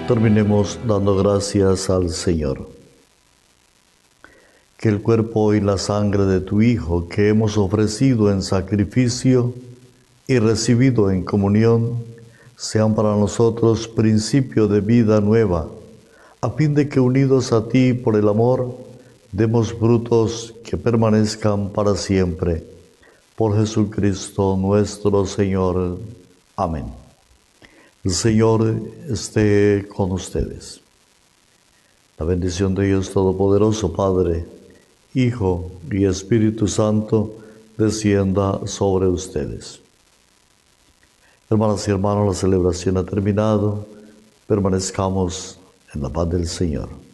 Terminemos dando gracias al Señor. Que el cuerpo y la sangre de tu Hijo, que hemos ofrecido en sacrificio y recibido en comunión, sean para nosotros principio de vida nueva, a fin de que unidos a ti por el amor, demos frutos que permanezcan para siempre. Por Jesucristo nuestro Señor. Amén. El Señor esté con ustedes. La bendición de Dios Todopoderoso, Padre, Hijo y Espíritu Santo, descienda sobre ustedes. Hermanas y hermanos, la celebración ha terminado. Permanezcamos en la paz del Señor.